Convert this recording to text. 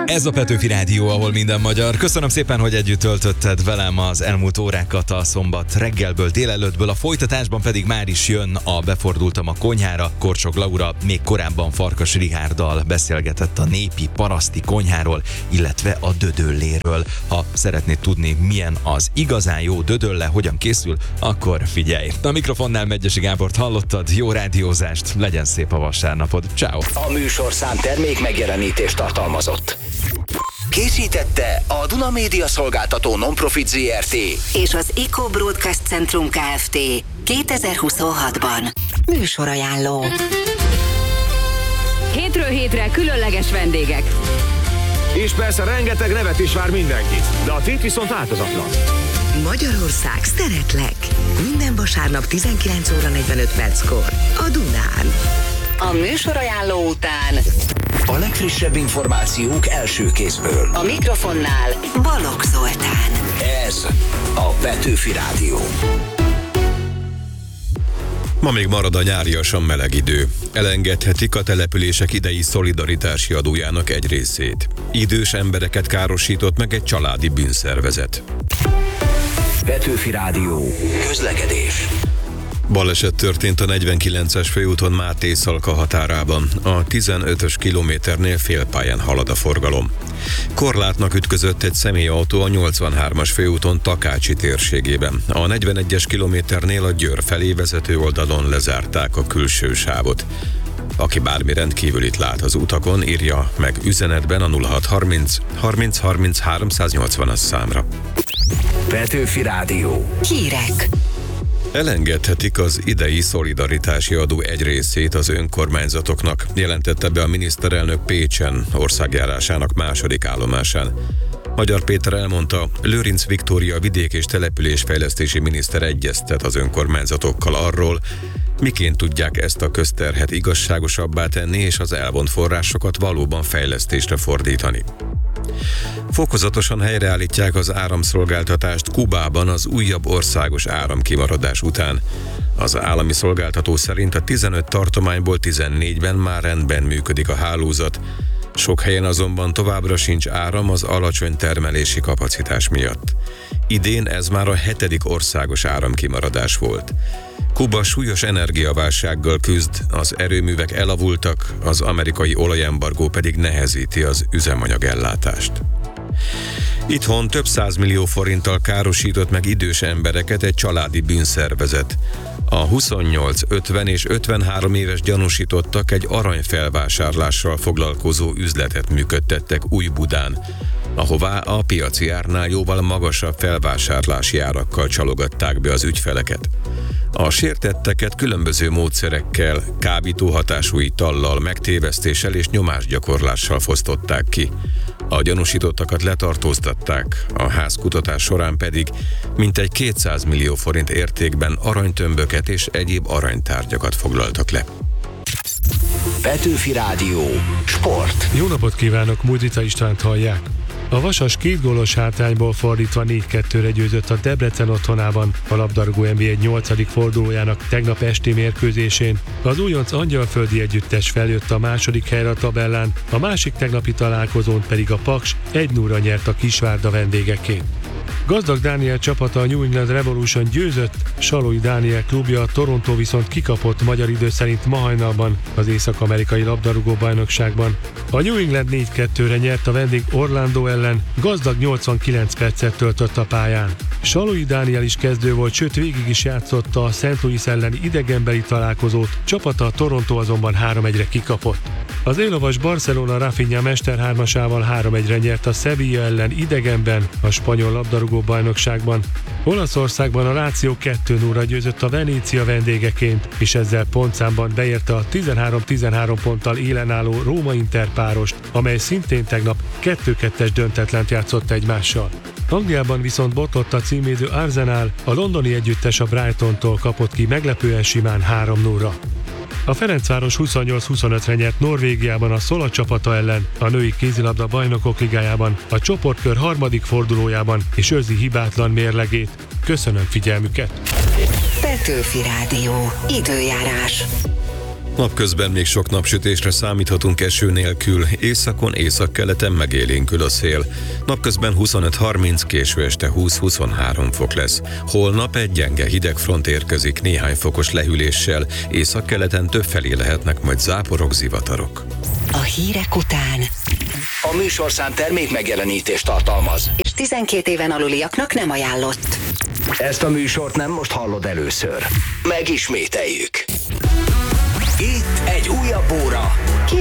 Ez a Petőfi Rádió, ahol minden magyar. Köszönöm szépen, hogy együtt töltötted velem az elmúlt órákat a szombat reggelből, délelőttből. A folytatásban pedig már is jön a Befordultam a konyhára. Korcsok Laura még korábban Farkas Richárddal beszélgetett a népi paraszti konyháról, illetve a dödölléről. Ha szeretnéd tudni, milyen az igazán jó dödölle, hogyan készül, akkor figyelj. A mikrofonnál Megyesi Gábort hallottad, jó rádiózást, legyen szép a vasárnapod. Ciao. A műsorszám termék megjelenítést tartalmazott. Készítette a Duna Média Szolgáltató Nonprofit Zrt. és az Eco Broadcast Centrum Kft. 2026-ban. Műsorajánló. Hétről hétre különleges vendégek. És persze rengeteg nevet is vár mindenkit, de a tét viszont változatlan. Magyarország, szeretlek. Minden vasárnap 19 óra 45 perckor. A Dunán. A műsorajánló után A legfrissebb információk első kézből. a mikrofonnál Balogh Zoltán. Ez a Petőfi Rádió. Ma még marad a nyáriasan meleg idő. Elengedhetik a települések idei szolidaritási adójának egy részét. Idős embereket károsított meg egy családi bűnszervezet. Petőfi Rádió. Közlekedés. Baleset történt a 49-es főúton Máté-Szalka határában. A 15-ös kilométernél félpályán halad a forgalom. Korlátnak ütközött egy személyautó a 83-as főúton Takácsi térségében. A 41-es kilométernél a Győr felé vezető oldalon lezárták a külső sávot. Aki bármi rendkívülit lát az utakon, írja meg üzenetben a 0630 30 30 380-as számra. Petőfi Rádió. Hírek. Elengedhetik az idei szolidaritási adó egy részét az önkormányzatoknak, jelentette be a miniszterelnök Pécsen országjárásának második állomásán. Magyar Péter elmondta, Lőrinc Viktória vidék- és településfejlesztési miniszter egyeztet az önkormányzatokkal arról, miként tudják ezt a közterhet igazságosabbá tenni és az elvont forrásokat valóban fejlesztésre fordítani. Fokozatosan helyreállítják az áramszolgáltatást Kubában az újabb országos áramkimaradás után. Az állami szolgáltató szerint a 15 tartományból 14-ben már rendben működik a hálózat. Sok helyen azonban továbbra sincs áram az alacsony termelési kapacitás miatt. Idén ez már a 7. országos áramkimaradás volt. Kuba súlyos energiaválsággal küzd, az erőművek elavultak, az amerikai olajembargó pedig nehezíti az üzemanyagellátást. Itthon több 100 millió forinttal károsított meg idős embereket egy családi bűnszervezet. A 28, 50 és 53 éves gyanúsítottak egy aranyfelvásárlással foglalkozó üzletet működtettek Újbudán, ahová a piaci árnál jóval magasabb felvásárlási árakkal csalogatták be az ügyfeleket. A sértetteket különböző módszerekkel, kábítóhatású itallal, megtévesztéssel és nyomásgyakorlással fosztották ki. A gyanúsítottakat letartóztatták, a házkutatás során pedig mintegy 200 millió forint értékben aranytömböket és egyéb aranytárgyakat foglaltak le. Petőfi Rádió. Sport. Jó napot kívánok, Múzita Istvánt hallják. A Vasas 2 gólos hátrányból fordítva 4-2-re győzött a Debrecen otthonában a labdarúgó NB1 8. fordulójának tegnap esti mérkőzésén. Az újonc angyalföldi együttes feljött a második helyre a tabellán, a másik tegnapi találkozón pedig a Paks 1-0-ra nyert a Kisvárda vendégeként. Gazdag Dániel csapata a New England Revolution győzött, Salói Dániel klubja a Toronto viszont kikapott magyar idő szerint ma hajnalban az észak-amerikai labdarúgó bajnokságban. A New England 4-2-re nyert a vendég Orlando ellen, Gazdag 89 percet töltött a pályán. Salói Dániel is kezdő volt, sőt végig is játszotta a St. Louis elleni idegenbeli találkozót, csapata a Toronto azonban 3-1-re kikapott. Az élovas Barcelona Rafinha mesterhármasával 3-1-re nyert a Sevilla ellen idegenben a spanyol labdarúgó bajnokságban. Olaszországban a Lazio 2-0-ra győzött a Venécia vendégeként, és ezzel pontszámban beérte a 13-13 ponttal élen álló Róma-Inter párost, amely szintén tegnap 2-2-es döntetlent játszott egymással. Angliában viszont botlott a címvédő Arsenal, a londoni együttes a Brightontól kapott ki meglepően simán 3-0-ra. A Ferencváros 28-25-re nyert Norvégiában a Szola csapata ellen, a női kézilabda bajnokok ligájában, a csoportkör harmadik fordulójában, és őrzi hibátlan mérlegét. Köszönöm figyelmüket! Petőfi Rádió. Időjárás. Napközben még sok napsütésre számíthatunk eső nélkül, északon, északkeleten megélénkül a szél. Napközben 25-30, késő este 20-23 fok lesz. Holnap egy gyenge hidegfront érkezik néhány fokos lehűléssel, északkeleten többfelé lehetnek majd záporok, zivatarok. A hírek után. A műsorszám termék megjelenítést tartalmaz. És 12 éven aluliaknak nem ajánlott. Ezt a műsort nem most hallod először. Megismételjük. Itt egy újabb óra.